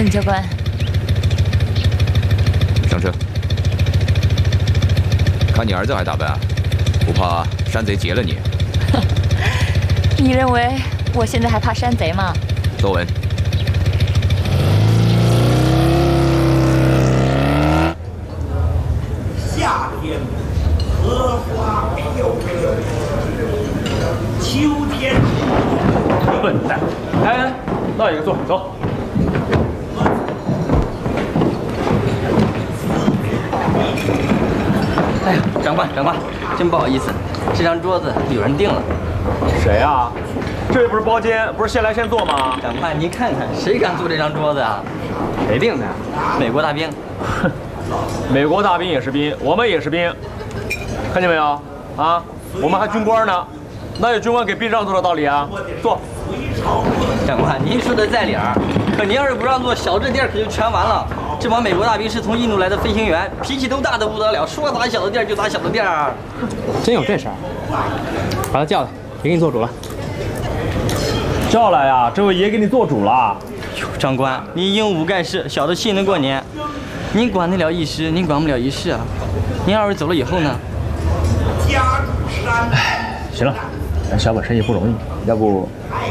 邓教官， 上车。看你儿子还打扮，不怕山贼劫了你？ 你认为我现在还怕山贼吗？ 坐稳。 夏天荷花飘飘，秋天笨蛋！哎，那一个坐，走。 哎呀，长官，真不好意思，这张桌子有人订了。 谁啊？这不是包间，不是先来先坐吗？ 长官，您看看，谁敢坐这张桌子啊？ 谁订的？ 美国大兵。 哼，美国大兵也是兵，我们也是兵，看见没有？啊，我们还军官呢，哪有军官给兵让座的道理啊？坐。 长官，您说的在理儿，可您要是不让座，小这地儿可就全完了。这帮美国大兵是从印度来的飞行员，脾气都大得不得了，说打小的地儿就打小的地儿。 真有这事儿？把他叫来，也给你做主了。 叫来呀，这位爷给你做主了。 哟，长官，您英武盖世，小的信得过您。您管得了一时，您管不了一世啊。您要是走了以后呢？ 家住山。 哎，行了，咱小本生意不容易，要不